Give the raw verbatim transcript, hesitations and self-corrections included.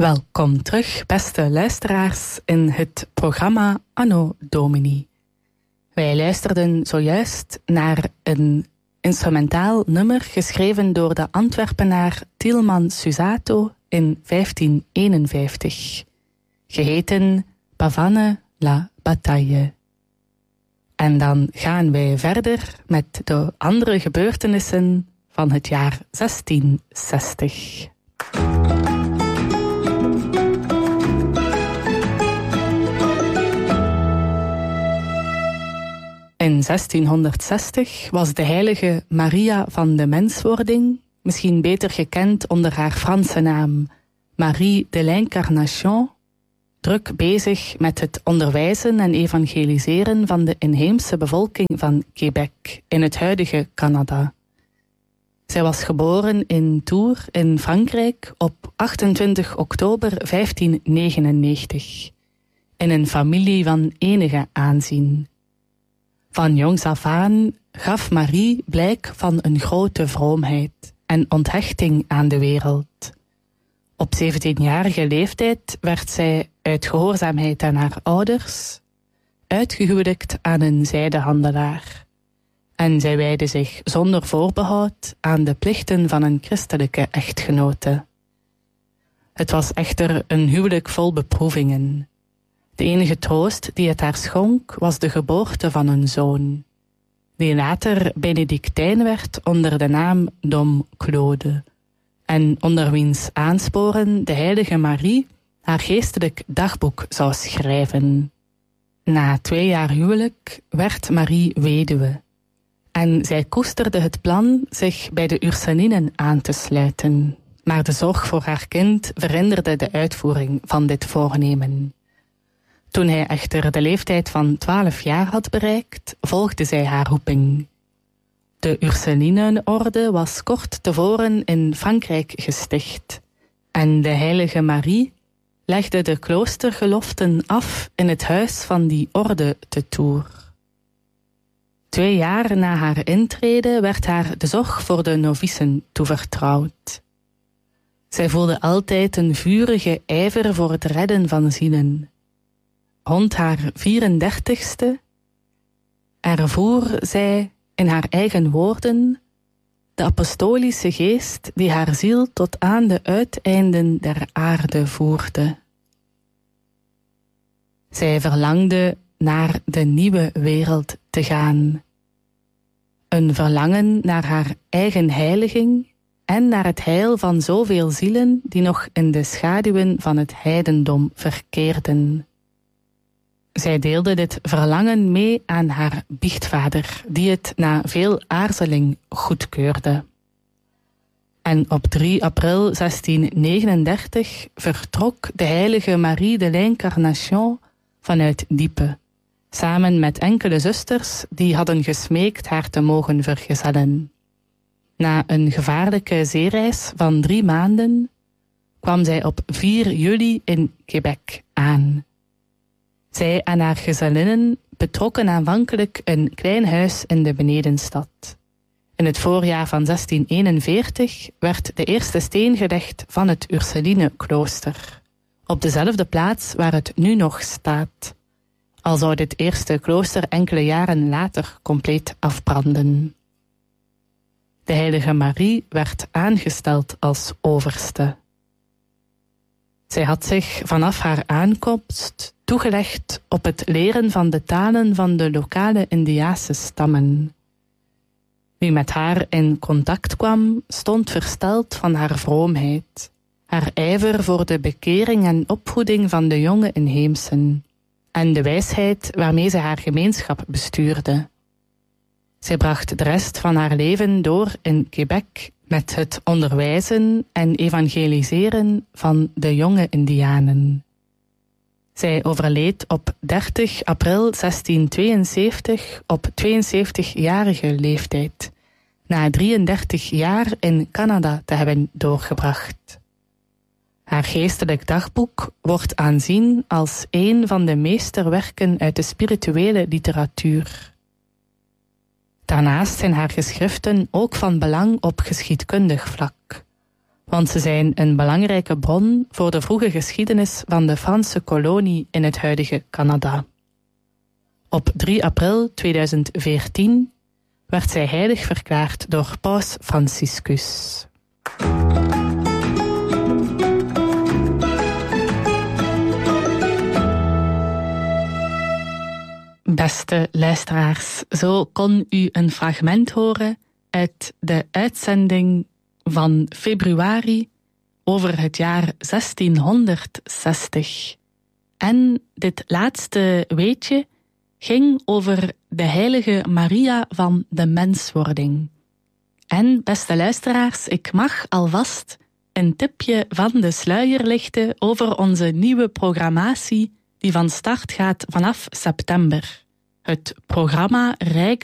Welkom terug, beste luisteraars, in het programma Anno Domini. Wij luisterden zojuist naar een instrumentaal nummer geschreven door de Antwerpenaar Tilman Susato in vijftien eenenvijftig, geheten Pavane la Bataille. En dan gaan wij verder met de andere gebeurtenissen van het jaar zestien zestig. In zestienhonderdzestig was de heilige Maria van de Menswording, misschien beter gekend onder haar Franse naam Marie de l'Incarnation, druk bezig met het onderwijzen en evangeliseren van de inheemse bevolking van Quebec in het huidige Canada. Zij was geboren in Tours in Frankrijk op achtentwintig oktober vijftien negenennegentig, in een familie van enige aanzien. Van jongs af aan gaf Marie blijk van een grote vroomheid en onthechting aan de wereld. Op zeventienjarige leeftijd werd zij uit gehoorzaamheid aan haar ouders uitgehuwelijkt aan een zijdehandelaar. En zij wijdde zich zonder voorbehoud aan de plichten van een christelijke echtgenote. Het was echter een huwelijk vol beproevingen. De enige troost die het haar schonk was de geboorte van een zoon, die later Benedictijn werd onder de naam Dom Claude, en onder wiens aansporen de heilige Marie haar geestelijk dagboek zou schrijven. Na twee jaar huwelijk werd Marie weduwe, en zij koesterde het plan zich bij de Ursulinen aan te sluiten, maar de zorg voor haar kind verhinderde de uitvoering van dit voornemen. Toen hij echter de leeftijd van twaalf jaar had bereikt, volgde zij haar roeping. De Ursulinenorde was kort tevoren in Frankrijk gesticht en de heilige Marie legde de kloostergeloften af in het huis van die orde te Tours. Twee jaar na haar intrede werd haar de zorg voor de novicen toevertrouwd. Zij voelde altijd een vurige ijver voor het redden van zielen. Rond haar vierendertigste ervoer zij in haar eigen woorden de apostolische geest die haar ziel tot aan de uiteinden der aarde voerde. Zij verlangde naar de nieuwe wereld te gaan. Een verlangen naar haar eigen heiliging en naar het heil van zoveel zielen die nog in de schaduwen van het heidendom verkeerden. Zij deelde dit verlangen mee aan haar biechtvader, die het na veel aarzeling goedkeurde. En op drie april zestien negenendertig vertrok de heilige Marie de l'Incarnation vanuit Dieppe, samen met enkele zusters die hadden gesmeekt haar te mogen vergezellen. Na een gevaarlijke zeereis van drie maanden kwam zij op vier juli in Quebec aan. Zij en haar gezellinnen betrokken aanvankelijk een klein huis in de benedenstad. In het voorjaar van zestien eenenveertig werd de eerste steen gelegd van het Ursulineklooster, op dezelfde plaats waar het nu nog staat, al zou dit eerste klooster enkele jaren later compleet afbranden. De heilige Marie werd aangesteld als overste. Zij had zich vanaf haar aankomst toegelegd op het leren van de talen van de lokale Indiase stammen. Wie met haar in contact kwam, stond versteld van haar vroomheid, haar ijver voor de bekering en opvoeding van de jonge inheemsen, en de wijsheid waarmee ze haar gemeenschap bestuurde. Zij bracht de rest van haar leven door in Quebec met het onderwijzen en evangeliseren van de jonge Indianen. Zij overleed op dertig april zestien tweeënzeventig op tweeënzeventigjarige leeftijd, na drieëndertig jaar in Canada te hebben doorgebracht. Haar geestelijk dagboek wordt aanzien als een van de meesterwerken uit de spirituele literatuur. Daarnaast zijn haar geschriften ook van belang op geschiedkundig vlak. want ze zijn een belangrijke bron voor de vroege geschiedenis van de Franse kolonie in het huidige Canada. Op drie april tweeduizend veertien werd zij heilig verklaard door paus Franciscus. Beste luisteraars, zo kon u een fragment horen uit de uitzending van februari over het jaar zestienhonderdzestig. En dit laatste weetje ging over de heilige Maria van de menswording. En, beste luisteraars, ik mag alvast een tipje van de sluier lichten over onze nieuwe programmatie die van start gaat vanaf september. Het programma Rijk